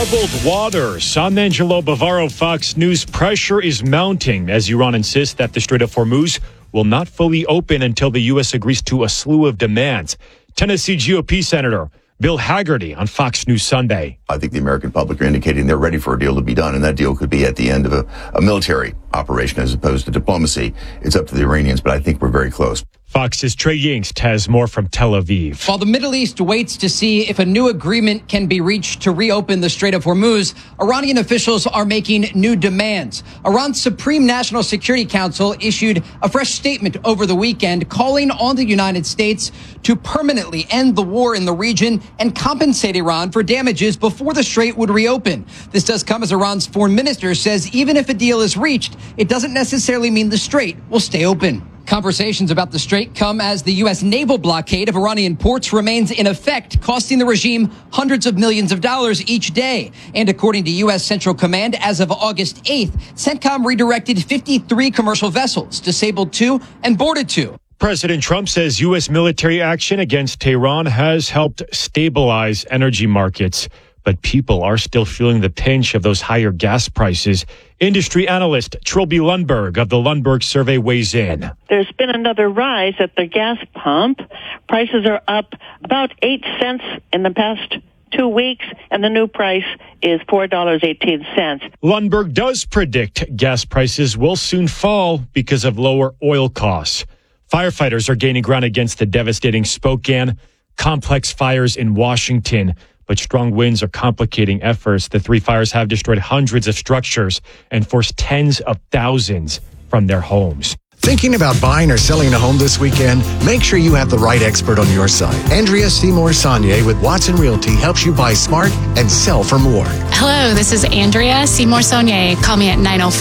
Troubled waters. I'm Angelo Bavaro, Fox News. Pressure is mounting as Iran insists that the Strait of Hormuz will not fully open until the U.S. agrees to a slew of demands. Tennessee GOP Senator Bill Hagerty on Fox News Sunday. I think the American public are indicating they're ready for a deal to be done, and that deal could be at the end of a military operation as opposed to diplomacy. It's up to the Iranians, but I think we're very close. Fox's Trey Yingst has more from Tel Aviv. While the Middle East waits to see if a new agreement can be reached to reopen the Strait of Hormuz, Iranian officials are making new demands. Iran's Supreme National Security Council issued a fresh statement over the weekend calling on the United States to permanently end the war in the region and compensate Iran for damages before the strait would reopen. This does come as Iran's foreign minister says even if a deal is reached, it doesn't necessarily mean the strait will stay open. Conversations about the strait come as the U.S. naval blockade of Iranian ports remains in effect, costing the regime hundreds of millions of dollars each day. And according to U.S. Central Command, as of August 8th, CENTCOM redirected 53 commercial vessels, disabled 2 and boarded 2. President Trump says U.S. military action against Tehran has helped stabilize energy markets, but people are still feeling the pinch of those higher gas prices. Industry analyst Trilby Lundberg of the Lundberg Survey weighs in. There's been another rise at the gas pump. Prices are up about 8 cents in the past 2 weeks, and the new price is $4.18. Lundberg does predict gas prices will soon fall because of lower oil costs. Firefighters are gaining ground against the devastating Spokane complex fires in Washington, but strong winds are complicating efforts. The 3 fires have destroyed hundreds of structures and forced tens of thousands from their homes. Thinking about buying or selling a home this weekend? Make sure you have the right expert on your side. Andrea Seymour Saunier with Watson Realty helps you buy smart and sell for more. Hello, this is Andrea Seymour Saunier. Call me at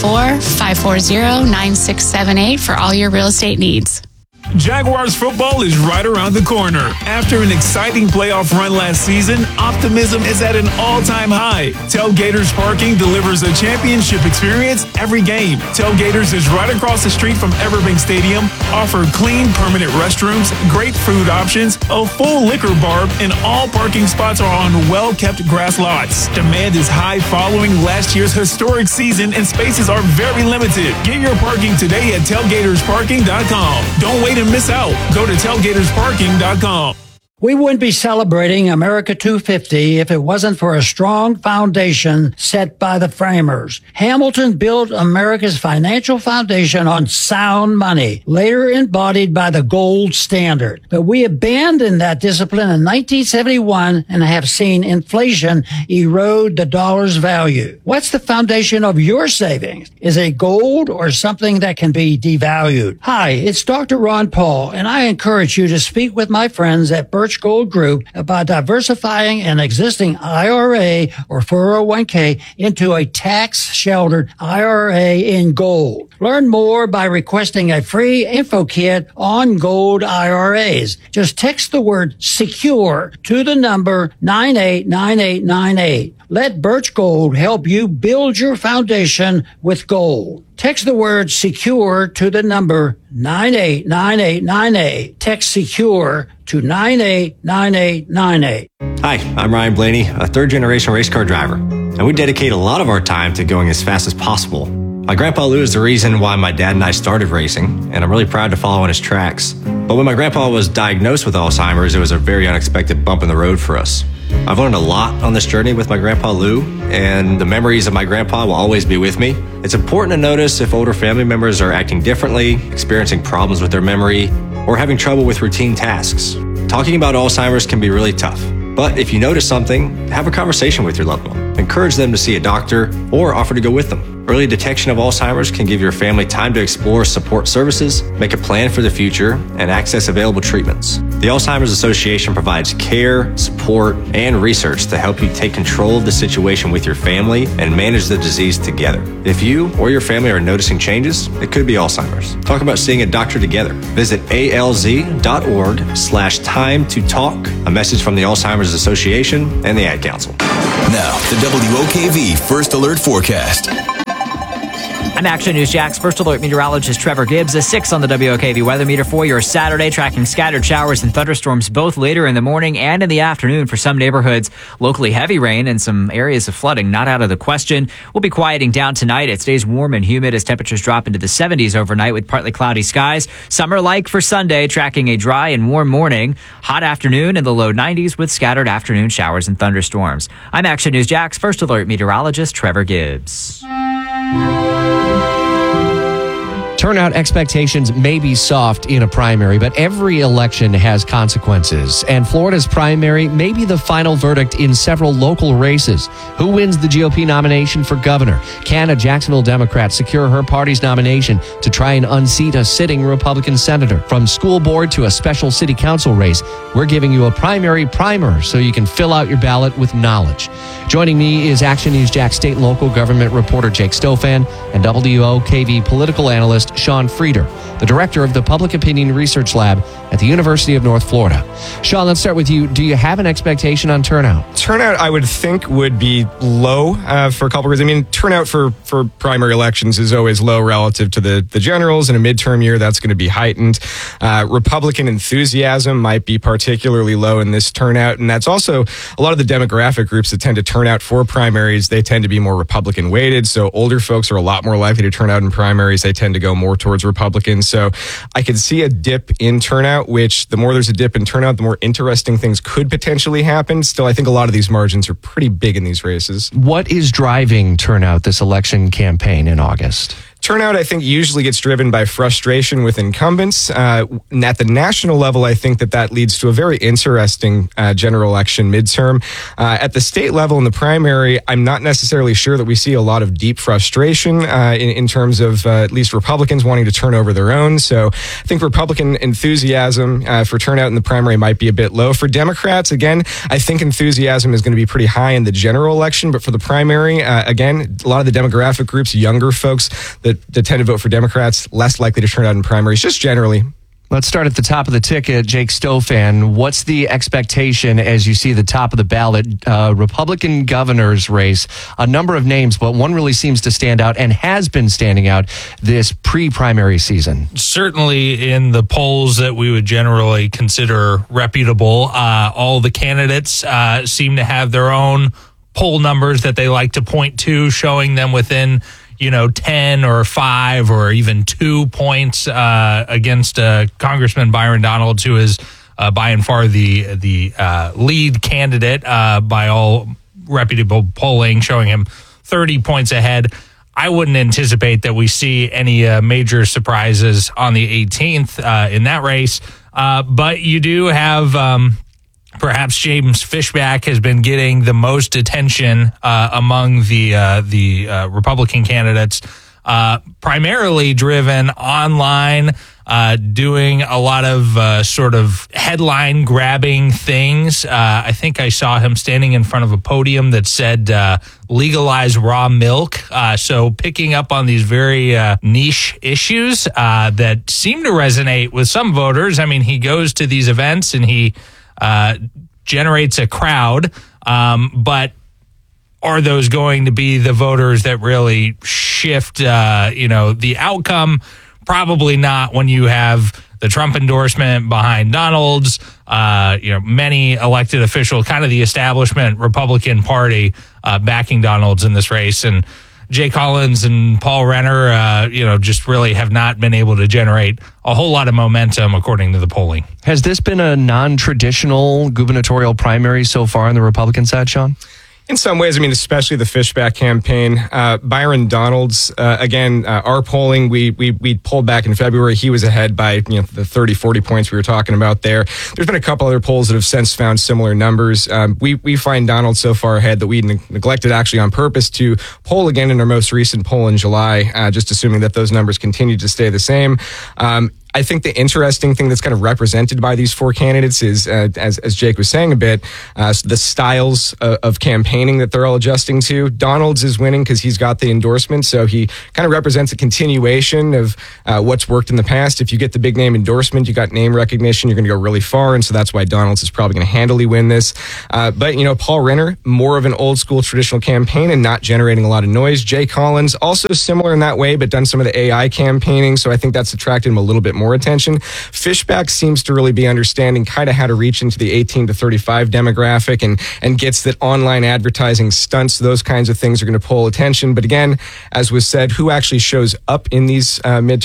904-540-9678 for all your real estate needs. Jaguars football is right around the corner. After an exciting playoff run last season, optimism is at an all-time high. Tailgaters Parking delivers a championship experience every game. Tailgaters is right across the street from Everbank Stadium, offer clean, permanent restrooms, great food options, a full liquor bar, and all parking spots are on well-kept grass lots. Demand is high following last year's historic season, and spaces are very limited. Get your parking today at tailgatorsparking.com. Don't wait and miss out. Go to tailgatorsparking.com. We wouldn't be celebrating America 250 if it wasn't for a strong foundation set by the framers. Hamilton built America's financial foundation on sound money, later embodied by the gold standard. But we abandoned that discipline in 1971 and have seen inflation erode the dollar's value. What's the foundation of your savings? Is it gold or something that can be devalued? Hi, it's Dr. Ron Paul, and I encourage you to speak with my friends at Birch Gold Group about diversifying an existing IRA or 401k into a tax-sheltered IRA in gold. Learn more by requesting a free info kit on gold IRAs. Just text the word SECURE to the number 989898. Let Birch Gold help you build your foundation with gold. Text the word SECURE to the number 989898. Text SECURE to 989898. Hi, I'm Ryan Blaney, a third-generation race car driver, and we dedicate a lot of our time to going as fast as possible. My grandpa Lou is the reason why my dad and I started racing, and I'm really proud to follow in his tracks. But when my grandpa was diagnosed with Alzheimer's, it was a very unexpected bump in the road for us. I've learned a lot on this journey with my grandpa Lou, and the memories of my grandpa will always be with me. It's important to notice if older family members are acting differently, experiencing problems with their memory, or having trouble with routine tasks. Talking about Alzheimer's can be really tough, but if you notice something, have a conversation with your loved one. Encourage them to see a doctor or offer to go with them. Early detection of Alzheimer's can give your family time to explore support services, make a plan for the future, and access available treatments. The Alzheimer's Association provides care, support, and research to help you take control of the situation with your family and manage the disease together. If you or your family are noticing changes, it could be Alzheimer's. Talk about seeing a doctor together. Visit alz.org/time to talk. A message from the Alzheimer's Association and the Ad Council. Now, the WOKV First Alert Forecast. I'm Action News Jack's First Alert meteorologist Trevor Gibbs. A 6 on the WOKV weather meter for your Saturday, tracking scattered showers and thunderstorms both later in the morning and in the afternoon for some neighborhoods. Locally heavy rain and some areas of flooding not out of the question. We'll be quieting down tonight. It stays warm and humid as temperatures drop into the 70s overnight with partly cloudy skies. Summer-like for Sunday, tracking a dry and warm morning. Hot afternoon in the low 90s with scattered afternoon showers and thunderstorms. I'm Action News Jack's First Alert meteorologist Trevor Gibbs. Turnout expectations may be soft in a primary, but every election has consequences. And Florida's primary may be the final verdict in several local races. Who wins the GOP nomination for governor? Can a Jacksonville Democrat secure her party's nomination to try and unseat a sitting Republican senator? From school board to a special city council race, we're giving you a primary primer so you can fill out your ballot with knowledge. Joining me is Action News Jack state and local government reporter Jake Stofan and WOKV political analyst Sean Frieder, the director of the Public Opinion Research Lab at the University of North Florida. Sean, let's start with you. Do you have an expectation on turnout? Turnout, I would think, would be low for a couple reasons. I mean, turnout for primary elections is always low relative to the generals. In a midterm year, that's going to be heightened. Republican enthusiasm might be particularly low in this turnout, and that's also a lot of the demographic groups that tend to turn out for primaries. They tend to be more Republican weighted, so older folks are a lot more likely to turn out in primaries. They tend to go more towards Republicans. So I could see a dip in turnout, which the more there's a dip in turnout, the more interesting things could potentially happen. Still, I think a lot of these margins are pretty big in these races. What is driving turnout this election campaign in August? Turnout, I think, usually gets driven by frustration with incumbents. At the national level, I think that leads to a very interesting general election midterm. At the state level in the primary, I'm not necessarily sure that we see a lot of deep frustration in terms of at least Republicans wanting to turn over their own. So I think Republican enthusiasm for turnout in the primary might be a bit low. For Democrats, again, I think enthusiasm is going to be pretty high in the general election. But for the primary, again, a lot of the demographic groups, younger folks that tend to vote for Democrats, less likely to turn out in primaries, just generally. Let's start at the top of the ticket. Jake Stofan, what's the expectation as you see the top of the ballot? Republican governor's race, a number of names, but one really seems to stand out and has been standing out this pre-primary season. Certainly in the polls that we would generally consider reputable, all the candidates seem to have their own poll numbers that they like to point to, showing them within 10 or 5 or even 2 points against Congressman Byron Donalds, who is by and far the lead candidate by all reputable polling, showing him 30 points ahead. I wouldn't anticipate that we see any major surprises on the 18th in that race. But you do have perhaps James Fishback has been getting the most attention among the Republican candidates, primarily driven online, doing a lot of sort of headline grabbing things. I think I saw him standing in front of a podium that said legalize raw milk. So picking up on these very niche issues that seem to resonate with some voters. I mean, he goes to these events and he generates a crowd, but are those going to be the voters that really shift, the outcome? Probably not when you have the Trump endorsement behind Donalds, many elected officials, kind of the establishment Republican Party backing Donalds in this race. And Jay Collins and Paul Renner, just really have not been able to generate a whole lot of momentum, according to the polling. Has this been a non-traditional gubernatorial primary so far on the Republican side, Sean? In some ways, I mean, especially the Fishback campaign. Byron Donalds, our polling, we polled back in February. He was ahead by the 30, 40 points we were talking about there. There's been a couple other polls that have since found similar numbers. We find Donalds so far ahead that we neglected actually on purpose to poll again in our most recent poll in July, just assuming that those numbers continue to stay the same. I think the interesting thing that's kind of represented by these four candidates is, as Jake was saying a bit, the styles of campaigning that they're all adjusting to. Donald's is winning because he's got the endorsement, so he kind of represents a continuation of what's worked in the past. If you get the big name endorsement, you got name recognition, you're going to go really far, and so that's why Donald's is probably going to handily win this. But, Paul Renner, more of an old school traditional campaign and not generating a lot of noise. Jay Collins, also similar in that way, but done some of the AI campaigning, so I think that's attracted him a little bit more attention. Fishback seems to really be understanding kind of how to reach into the 18 to 35 demographic and gets that online advertising stunts, those kinds of things are going to pull attention. But again, as was said, who actually shows up in these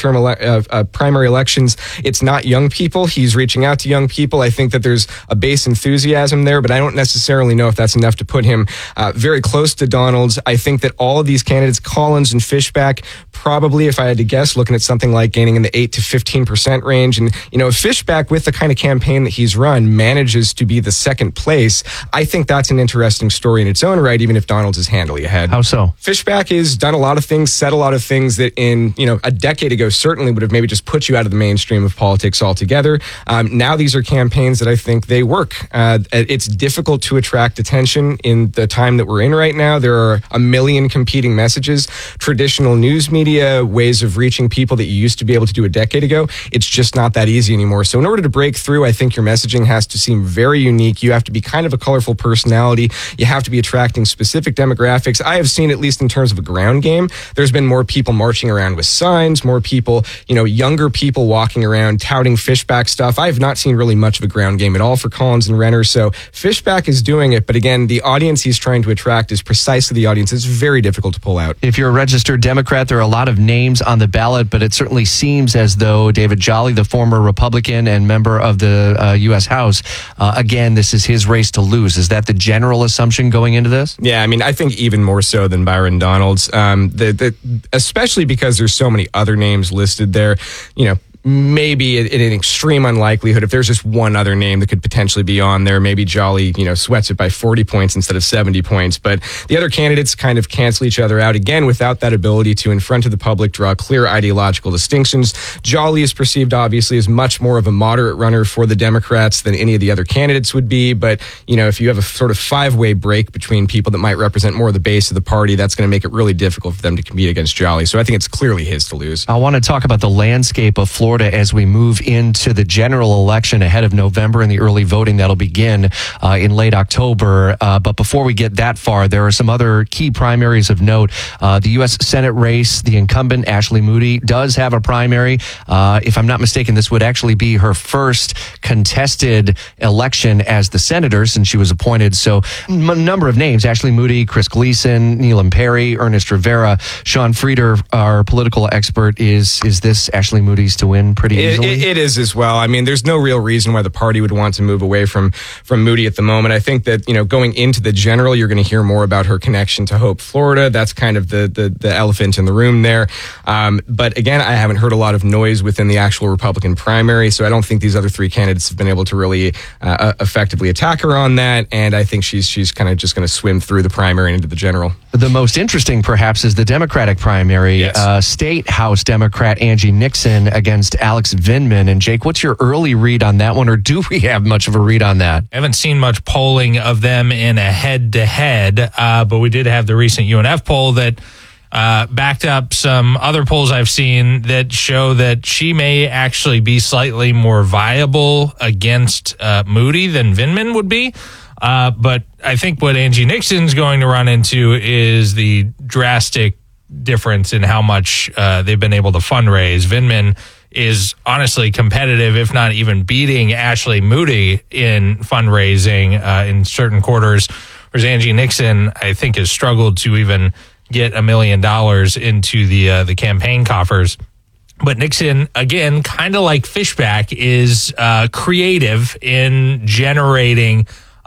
midterm primary elections? It's not young people. He's reaching out to young people. I think that there's a base enthusiasm there, but I don't necessarily know if that's enough to put him very close to Donald's. I think that all of these candidates, Collins and Fishback, probably, if I had to guess, looking at something like gaining in the 8 to 15% range. And, if Fishback, with the kind of campaign that he's run, manages to be the second place, I think that's an interesting story in its own right, even if Donald's is handily ahead. How so? Fishback has done a lot of things, said a lot of things that in, a decade ago certainly would have maybe just put you out of the mainstream of politics altogether. Now these are campaigns that I think they work. It's difficult to attract attention in the time that we're in right now. There are a million competing messages, traditional news media, ways of reaching people that you used to be able to do a decade ago. It's just not that easy anymore. So in order to break through, I think your messaging has to seem very unique. You have to be kind of a colorful personality. You have to be attracting specific demographics. I have seen, at least in terms of a ground game, there's been more people marching around with signs, more people, younger people walking around touting Fishback stuff. I have not seen really much of a ground game at all for Collins and Renner. So Fishback is doing it. But again, the audience he's trying to attract is precisely the audience it's very difficult to pull out. If you're a registered Democrat, there are a lot of names on the ballot, but it certainly seems as though David Jolly, the former Republican and member of the U.S. House, again, this is his race to lose. Is that the general assumption going into this? Yeah, I think even more so than Byron Donalds, especially because there's so many other names listed there. Maybe in an extreme unlikelihood, if there's just one other name that could potentially be on there, maybe Jolly, sweats it by 40 points instead of 70 points. But the other candidates kind of cancel each other out, again, without that ability to, in front of the public, draw clear ideological distinctions. Jolly is perceived, obviously, as much more of a moderate runner for the Democrats than any of the other candidates would be. But, if you have a sort of five-way break between people that might represent more of the base of the party, that's going to make it really difficult for them to compete against Jolly. So I think it's clearly his to lose. I want to talk about the landscape of Florida as we move into the general election ahead of November and the early voting that'll begin in late October. But before we get that far, there are some other key primaries of note. The U.S. Senate race, the incumbent Ashley Moody does have a primary. If I'm not mistaken, this would actually be her first contested election as the senator since she was appointed. So a number of names: Ashley Moody, Chris Gleason, Neelam Perry, Ernest Rivera. Sean Frieder, our political expert, is this Ashley Moody's to win pretty easily? It is as well. There's no real reason why the party would want to move away from Moody at the moment. I think that, going into the general, you're going to hear more about her connection to Hope, Florida. That's kind of the elephant in the room there. But again, I haven't heard a lot of noise within the actual Republican primary, so I don't think these other three candidates have been able to really effectively attack her on that. And I think she's kind of just going to swim through the primary and into the general. The most interesting, perhaps, is the Democratic primary. Yes. State House Democrat Angie Nixon against Alex Vindman. And Jake, what's your early read on that one, or do we have much of a read on that? I haven't seen much polling of them in a head-to-head, but we did have the recent UNF poll that backed up some other polls I've seen that show that she may actually be slightly more viable against Moody than Vindman would be. But I think what Angie Nixon's going to run into is the drastic difference in how much they've been able to fundraise. Vindman is honestly competitive, if not even beating Ashley Moody in fundraising in certain quarters, whereas Angie Nixon, I think, has struggled to even get $1 million into the campaign coffers. But Nixon, again, kind of like Fishback, is creative in generating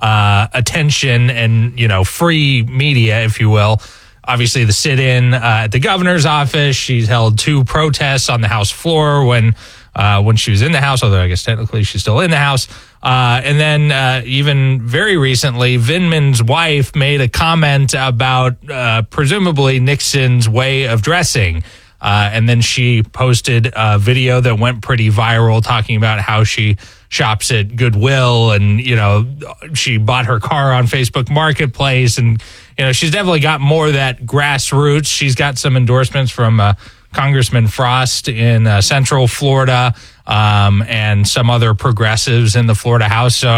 attention and, free media, if you will. Obviously, the sit-in at the governor's office. She's held 2 protests on the House floor when she was in the House, although I guess technically she's still in the House. And then even very recently, Vindman's wife made a comment about presumably Nixon's way of dressing. And then she posted a video that went pretty viral talking about how she shops at Goodwill and, she bought her car on Facebook Marketplace. And, she's definitely got more of that grassroots. She's got some endorsements from Congressman Frost in Central Florida and some other progressives in the Florida House. So,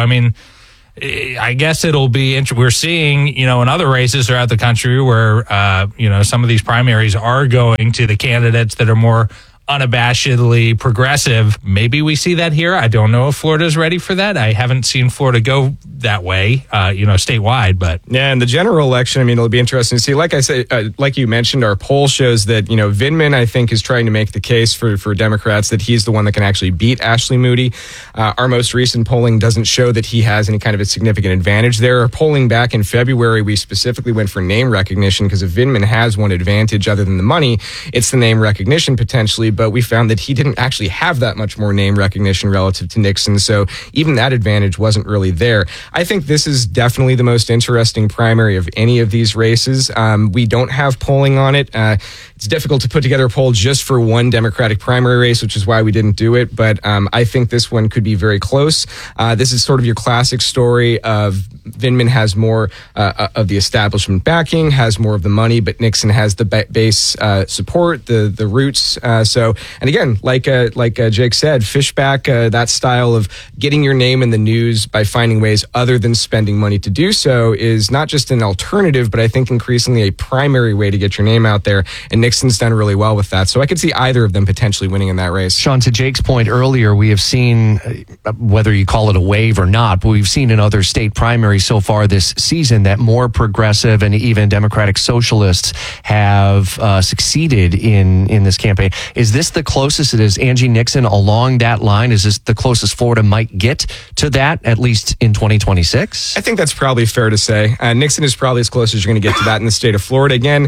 I guess it'll be interesting. We're seeing, in other races throughout the country where, some of these primaries are going to the candidates that are more unabashedly progressive. Maybe we see that here. I don't know if Florida's ready for that. I haven't seen Florida go that way, statewide. But yeah, in the general election, it'll be interesting to see. Like I say, like you mentioned, our poll shows that Vindman, I think, is trying to make the case for Democrats that he's the one that can actually beat Ashley Moody. Our most recent polling doesn't show that he has any kind of a significant advantage there. Our polling back in February, we specifically went for name recognition because if Vindman has one advantage other than the money, it's the name recognition potentially. But we found that he didn't actually have that much more name recognition relative to Nixon. So even that advantage wasn't really there. I think this is definitely the most interesting primary of any of these races. We don't have polling on it. It's difficult to put together a poll just for one Democratic primary race, which is why we didn't do it. But I think this one could be very close. This is sort of your classic story of Vindman has more of the establishment backing, has more of the money, but Nixon has the base support, the roots. And again, like Jake said, Fishback, that style of getting your name in the news by finding ways other than spending money to do so is not just an alternative, but I think increasingly a primary way to get your name out there. And Nixon's done really well with that. So I could see either of them potentially winning in that race. Sean, to Jake's point earlier, we have seen, whether you call it a wave or not, but we've seen in other state primaries so far this season that more progressive and even Democratic socialists have succeeded in this campaign. Is this the closest it is? Angie Nixon along that line? Is this the closest Florida might get to that, at least in 2026? I think that's probably fair to say. Nixon is probably as close as you're going to get to that in the state of Florida. Again,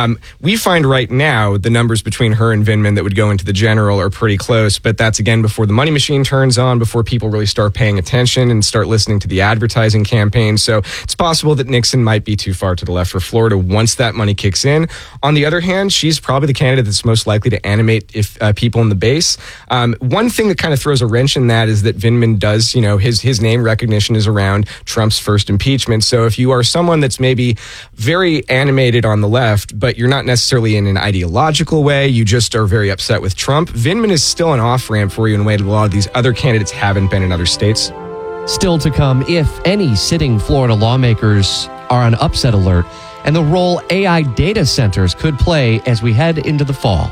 we find right now the numbers between her and Vindman that would go into the general are pretty close, but that's again before the money machine turns on, before people really start paying attention and start listening to the advertising campaign. So it's possible that Nixon might be too far to the left for Florida once that money kicks in. On the other hand, she's probably the candidate that's most likely to animate people in the base. One thing that kind of throws a wrench in that is that Vindman does, his name recognition is around Trump's first impeachment. So if you are someone that's maybe very animated on the left, but you're not necessarily in an ideological way, you just are very upset with Trump, Vindman is still an off-ramp for you in a way that a lot of these other candidates haven't been in other states. Still to come, if any sitting Florida lawmakers are on upset alert, and the role AI data centers could play as we head into the fall.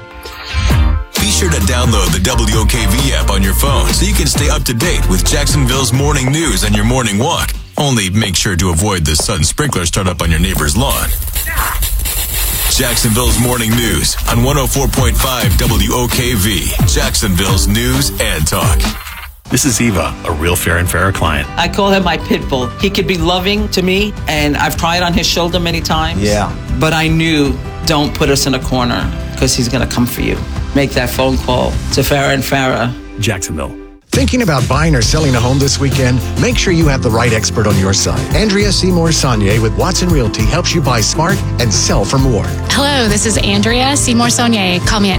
Be sure to download the WOKV app on your phone so you can stay up to date with Jacksonville's morning news on your morning walk. Only make sure to avoid the sudden sprinkler startup on your neighbor's lawn. Jacksonville's morning news on 104.5 WOKV, Jacksonville's news and talk. This is Eva, a real Fair and Fairer client. I call him my pit bull. He could be loving to me, and I've cried on his shoulder many times. Yeah. But I knew, don't put us in a corner, because he's going to come for you. Make that phone call to Fair and Fairer. Jacksonville. Thinking about buying or selling a home this weekend? Make sure you have the right expert on your side. Andrea Seymour Saunier with Watson Realty helps you buy smart and sell for more. Hello, this is Andrea Seymour Saunier. Call me at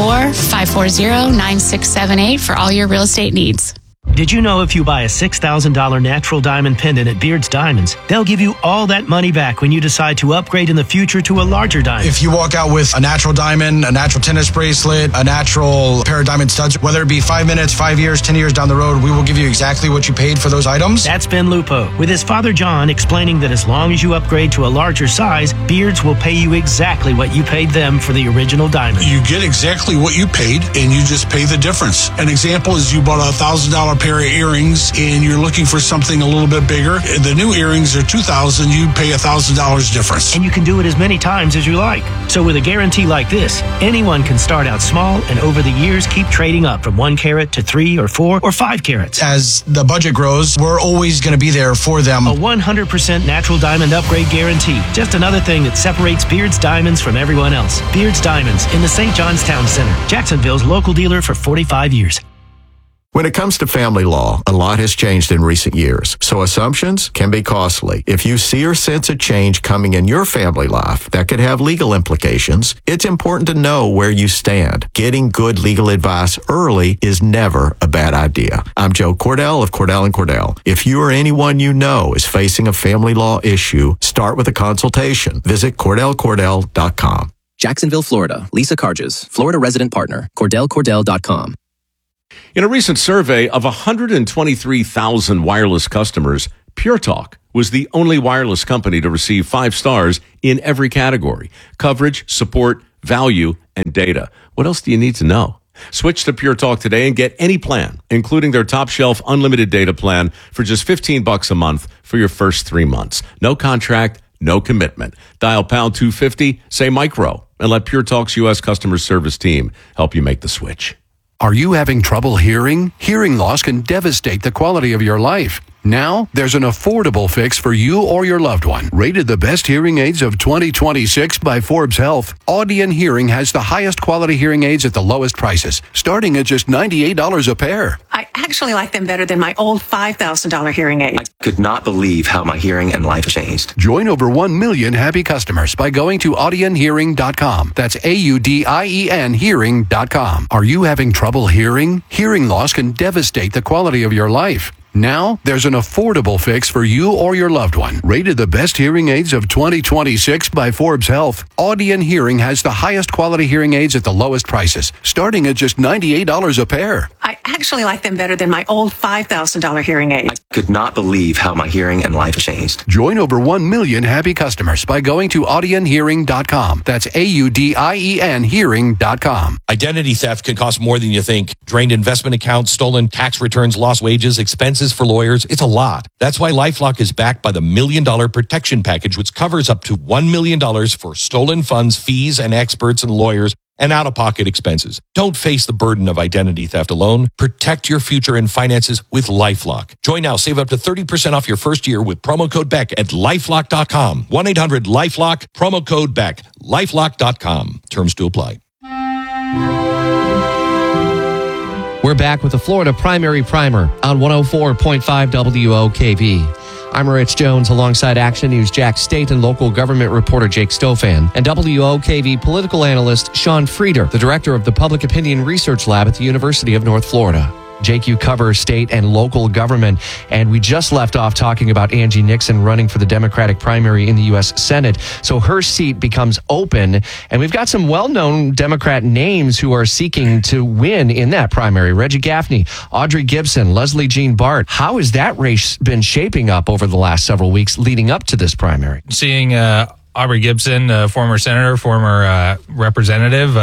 904-540-9678 for all your real estate needs. Did you know if you buy a $6,000 natural diamond pendant at Beard's Diamonds, they'll give you all that money back when you decide to upgrade in the future to a larger diamond? If you walk out with a natural diamond, a natural tennis bracelet, a natural pair of diamond studs, whether it be 5 minutes, 5 years, 10 years down the road, we will give you exactly what you paid for those items. That's Ben Lupo, with his father John explaining that as long as you upgrade to a larger size, Beard's will pay you exactly what you paid them for the original diamond. You get exactly what you paid, and you just pay the difference. An example is you bought a $1,000 pair of earrings and you're looking for something a little bit bigger. The new earrings are $2,000. You pay $1,000 difference. And you can do it as many times as you like. So with a guarantee like this, anyone can start out small and over the years keep trading up from 1 carat to 3 or 4 or 5 carats. As the budget grows, we're always going to be there for them. A 100% natural diamond upgrade guarantee. Just another thing that separates Beard's Diamonds from everyone else. Beard's Diamonds in the St. John's Town Center. Jacksonville's local dealer for 45 years. When it comes to family law, a lot has changed in recent years, so assumptions can be costly. If you see or sense a change coming in your family life that could have legal implications, it's important to know where you stand. Getting good legal advice early is never a bad idea. I'm Joe Cordell of Cordell & Cordell. If you or anyone you know is facing a family law issue, start with a consultation. Visit CordellCordell.com. Jacksonville, Florida. Lisa Carges, Florida resident partner. CordellCordell.com. In a recent survey of 123,000 wireless customers, Pure Talk was the only wireless company to receive 5 stars in every category: coverage, support, value, and data. What else do you need to know? Switch to Pure Talk today and get any plan, including their top shelf unlimited data plan, for just $15 a month for your first 3 months. No contract, no commitment. Dial pound 250, say micro, and let Pure Talk's U.S. customer service team help you make the switch. Are you having trouble hearing? Hearing loss can devastate the quality of your life. Now, there's an affordable fix for you or your loved one. Rated the best hearing aids of 2026 by Forbes Health, Audion Hearing has the highest quality hearing aids at the lowest prices, starting at just $98 a pair. I actually like them better than my old $5,000 hearing aid. I could not believe how my hearing and life changed. Join over 1 million happy customers by going to audionhearing.com. That's AUDIEN hearing.com. Are you having trouble hearing? Hearing loss can devastate the quality of your life. Now, there's an affordable fix for you or your loved one. Rated the best hearing aids of 2026 by Forbes Health, Audion Hearing has the highest quality hearing aids at the lowest prices, starting at just $98 a pair. I actually like them better than my old $5,000 hearing aid. I could not believe how my hearing and life changed. Join over 1 million happy customers by going to audionhearing.com. That's AUDIEN hearing.com. Identity theft can cost more than you think. Drained investment accounts, stolen tax returns, lost wages, expenses for lawyers. It's a lot. That's why LifeLock is backed by the $1 Million Protection Package, which covers up to $1 million for stolen funds, fees, and experts and lawyers, and out-of-pocket expenses. Don't face the burden of identity theft alone. Protect your future and finances with LifeLock. Join now. Save up to 30% off your first year with promo code BECK at LifeLock.com. 1-800-LifeLock, promo code BECK. LifeLock.com. Terms to apply. We're back with the Florida Primary Primer on 104.5 WOKV. I'm Rich Jones alongside Action News Jack State and local government reporter Jake Stofan and WOKV political analyst Sean Frieder, the director of the Public Opinion Research Lab at the University of North Florida. Jake, you cover state and local government, and we just left off talking about Angie Nixon running for the Democratic primary in the U.S. Senate. So her seat becomes open, and we've got some well-known Democrat names who are seeking to win in that primary. Reggie Gaffney, Audrey Gibson, Leslie Jean Bart. How has that race been shaping up over the last several weeks leading up to this primary? Seeing Aubrey Gibson, former senator, former representative,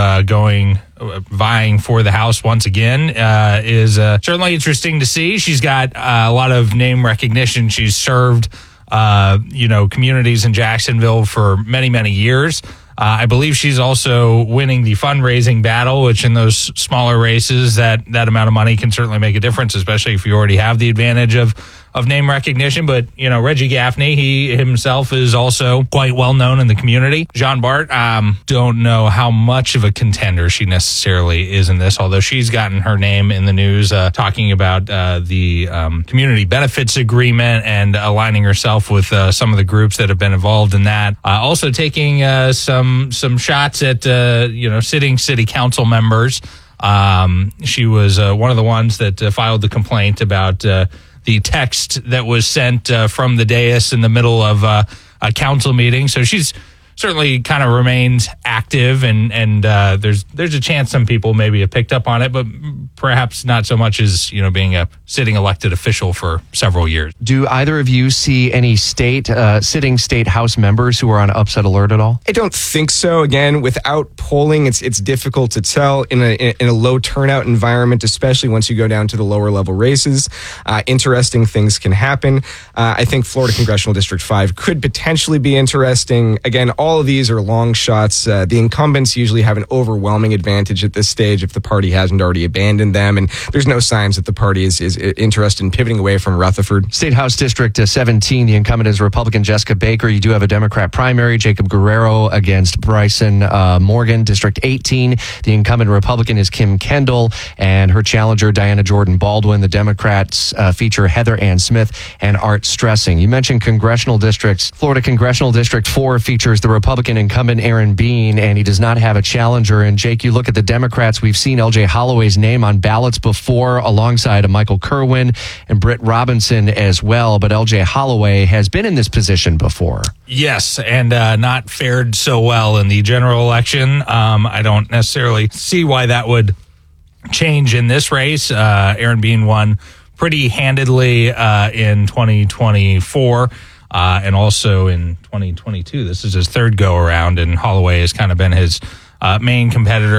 vying for the House once again is certainly interesting to see. She's got a lot of name recognition. She's served, communities in Jacksonville for many, many years. I believe she's also winning the fundraising battle, which in those smaller races, that amount of money can certainly make a difference, especially if you already have the advantage of name recognition. But, Reggie Gaffney, he himself is also quite well known in the community. Jean Bart, don't know how much of a contender she necessarily is in this, although she's gotten her name in the news talking about the community benefits agreement and aligning herself with some of the groups that have been involved in that. Also taking some shots at, sitting city council members. She was one of the ones that filed the complaint about the text that was sent from the dais in the middle of a council meeting. So she's certainly kind of remains active, and there's a chance some people maybe have picked up on it, but perhaps not so much as being a sitting elected official for several years. Do either of you see any sitting state House members who are on upset alert at all? I don't think so. Again, without polling, it's difficult to tell in a low turnout environment, especially once you go down to the lower level races. Interesting things can happen. I think Florida Congressional District 5 could potentially be interesting. Again, all all of these are long shots. The incumbents usually have an overwhelming advantage at this stage if the party hasn't already abandoned them, and there's no signs that the party is interested in pivoting away from Rutherford. State House District 17, the incumbent is Republican Jessica Baker. You do have a Democrat primary, Jacob Guerrero against Bryson Morgan. District 18, the incumbent Republican is Kim Kendall, and her challenger, Diana Jordan Baldwin. The Democrats feature Heather Ann Smith and Art Stressing. You mentioned congressional districts. Florida Congressional District 4 features the Republican incumbent Aaron Bean, and he does not have a challenger. And Jake, you look at the Democrats, we've seen L.J. Holloway's name on ballots before alongside of Michael Kerwin and Britt Robinson as well, but L.J. Holloway has been in this position before. Yes, and not fared so well in the general election. I don't necessarily see why that would change in this race. Aaron Bean won pretty handedly in 2024 and also in 2022. This is his third go around, and Holloway has kind of been his main competitor